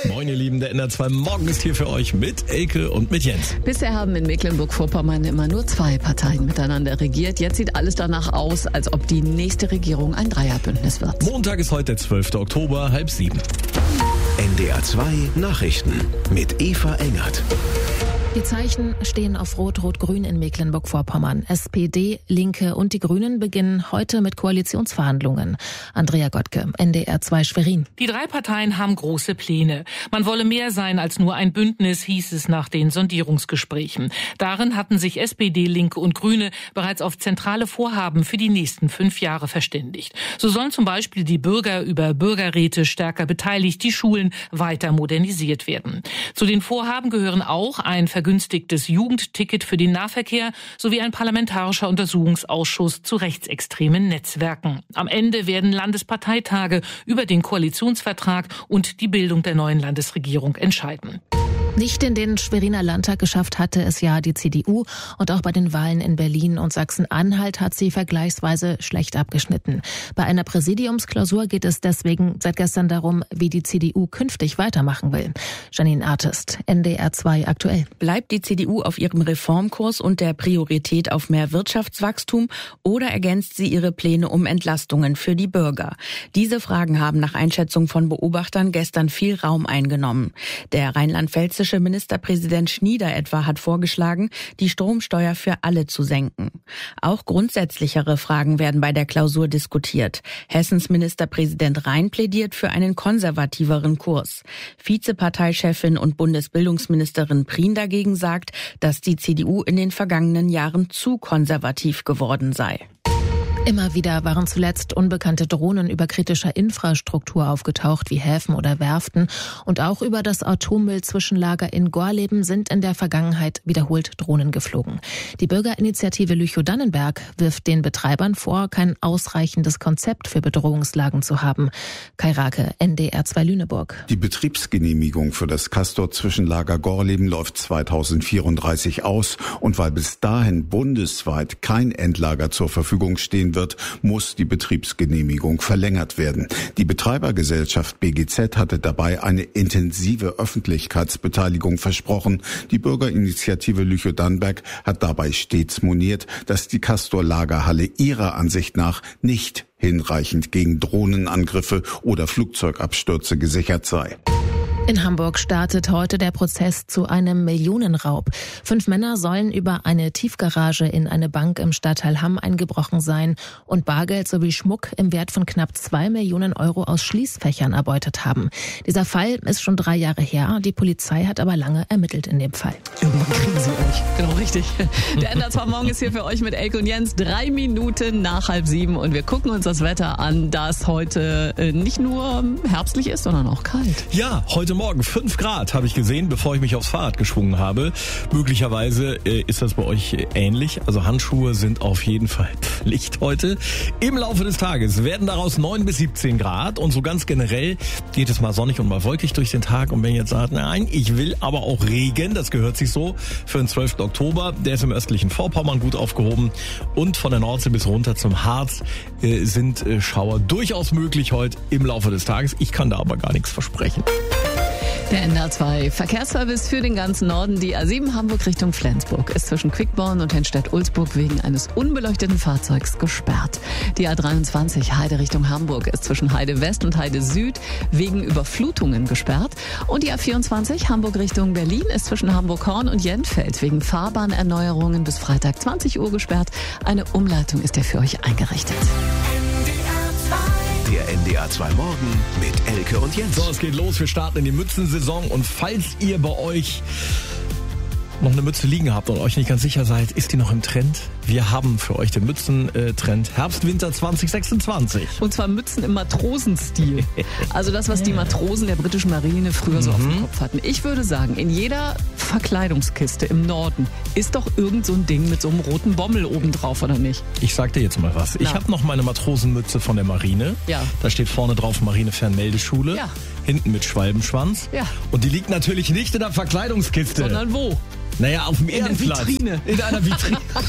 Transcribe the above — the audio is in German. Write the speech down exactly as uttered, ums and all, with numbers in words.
Moin ihr Lieben, der N R zwei Morgen ist hier für euch mit Elke und mit Jens. Bisher haben in Mecklenburg-Vorpommern immer nur zwei Parteien miteinander regiert. Jetzt sieht alles danach aus, als ob die nächste Regierung ein Dreierbündnis wird. Montag ist heute der zwölfter Oktober, halb sieben. N D R zwei Nachrichten mit Eva Engert. Die Zeichen stehen auf Rot-Rot-Grün in Mecklenburg-Vorpommern. S P D, Linke und die Grünen beginnen heute mit Koalitionsverhandlungen. Andrea Gottke, N D R zwei Schwerin. Die drei Parteien haben große Pläne. Man wolle mehr sein als nur ein Bündnis, hieß es nach den Sondierungsgesprächen. Darin hatten sich S P D, Linke und Grüne bereits auf zentrale Vorhaben für die nächsten fünf Jahre verständigt. So sollen zum Beispiel die Bürger über Bürgerräte stärker beteiligt, die Schulen weiter modernisiert werden. Zu den Vorhaben gehören auch ein vergünstigtes Jugendticket für den Nahverkehr sowie ein parlamentarischer Untersuchungsausschuss zu rechtsextremen Netzwerken. Am Ende werden Landesparteitage über den Koalitionsvertrag und die Bildung der neuen Landesregierung entscheiden. Nicht in den Schweriner Landtag geschafft hatte es ja die C D U und auch bei den Wahlen in Berlin und Sachsen-Anhalt hat sie vergleichsweise schlecht abgeschnitten. Bei einer Präsidiumsklausur geht es deswegen seit gestern darum, wie die C D U künftig weitermachen will. Janine Artist, N D R zwei aktuell. Bleibt die C D U auf ihrem Reformkurs und der Priorität auf mehr Wirtschaftswachstum oder ergänzt sie ihre Pläne um Entlastungen für die Bürger? Diese Fragen haben nach Einschätzung von Beobachtern gestern viel Raum eingenommen. Der rheinland-pfälzische Ministerpräsident Schnieder etwa hat vorgeschlagen, die Stromsteuer für alle zu senken. Auch grundsätzlichere Fragen werden bei der Klausur diskutiert. Hessens Ministerpräsident Rhein plädiert für einen konservativeren Kurs. Vizeparteichefin und Bundesbildungsministerin Prien dagegen sagt, dass die C D U in den vergangenen Jahren zu konservativ geworden sei. Immer wieder waren zuletzt unbekannte Drohnen über kritischer Infrastruktur aufgetaucht, wie Häfen oder Werften. Und auch über das Atommüllzwischenlager in Gorleben sind in der Vergangenheit wiederholt Drohnen geflogen. Die Bürgerinitiative Lüchow-Dannenberg wirft den Betreibern vor, kein ausreichendes Konzept für Bedrohungslagen zu haben. Kai Rake, N D R zwei Lüneburg. Die Betriebsgenehmigung für das Castor-Zwischenlager Gorleben läuft zweitausendvierunddreißig aus. Und weil bis dahin bundesweit kein Endlager zur Verfügung stehen wird, muss die Betriebsgenehmigung verlängert werden. Die Betreibergesellschaft B G Z hatte dabei eine intensive Öffentlichkeitsbeteiligung versprochen. Die Bürgerinitiative Lüchow-Dannenberg hat dabei stets moniert, dass die Castor-Lagerhalle ihrer Ansicht nach nicht hinreichend gegen Drohnenangriffe oder Flugzeugabstürze gesichert sei. In Hamburg startet heute der Prozess zu einem Millionenraub. Fünf Männer sollen über eine Tiefgarage in eine Bank im Stadtteil Hamm eingebrochen sein und Bargeld sowie Schmuck im Wert von knapp zwei Millionen Euro aus Schließfächern erbeutet haben. Dieser Fall ist schon drei Jahre her. Die Polizei hat aber lange ermittelt in dem Fall. Irgendwann kriegen sie euch. Genau, richtig. Der N R zwei Morgen ist hier für euch mit Elke und Jens. Drei Minuten nach halb sieben und wir gucken uns das Wetter an, das heute nicht nur herbstlich ist, sondern auch kalt. Ja, heute Morgen fünf Grad habe ich gesehen, bevor ich mich aufs Fahrrad geschwungen habe. Möglicherweise äh, ist das bei euch ähnlich. Also Handschuhe sind auf jeden Fall Pflicht heute. Im Laufe des Tages werden daraus neun bis siebzehn Grad und so ganz generell geht es mal sonnig und mal wolkig durch den Tag. Und wenn ihr jetzt sagt, nein, ich will aber auch Regen, das gehört sich so für den zwölften Oktober. Der ist im östlichen Vorpommern gut aufgehoben und von der Nordsee bis runter zum Harz äh, sind äh, Schauer durchaus möglich heute im Laufe des Tages. Ich kann da aber gar nichts versprechen. Der N R zwei Verkehrsservice für den ganzen Norden. Die A sieben Hamburg Richtung Flensburg ist zwischen Quickborn und Henstedt-Ulzburg wegen eines unbeleuchteten Fahrzeugs gesperrt. Die A dreiundzwanzig Heide Richtung Hamburg ist zwischen Heide West und Heide Süd wegen Überflutungen gesperrt. Und die A vierundzwanzig Hamburg Richtung Berlin ist zwischen Hamburg-Horn und Jenfeld wegen Fahrbahnerneuerungen bis Freitag zwanzig Uhr gesperrt. Eine Umleitung ist ja für euch eingerichtet. Der N D R zwei Morgen mit Elke und Jens. So, es geht los. Wir starten in die Mützensaison. Und falls ihr bei euch noch eine Mütze liegen habt und euch nicht ganz sicher seid, ist die noch im Trend? Wir haben für euch den Mützentrend Herbst-Winter zwanzig sechsundzwanzig. Und zwar Mützen im Matrosenstil. Also das, was die Matrosen der britischen Marine früher so mhm. auf dem Kopf hatten. Ich würde sagen, in jeder Verkleidungskiste im Norden ist doch irgend so ein Ding mit so einem roten Bommel oben drauf, oder nicht? Ich sag dir jetzt mal was. Ich habe noch meine Matrosenmütze von der Marine. Ja. Da steht vorne drauf Marinefernmeldeschule. Ja. Hinten mit Schwalbenschwanz. Ja. Und die liegt natürlich nicht in der Verkleidungskiste. Sondern wo? Naja, auf dem In der Ehrenplatz. Vitrine. In einer Vitrine.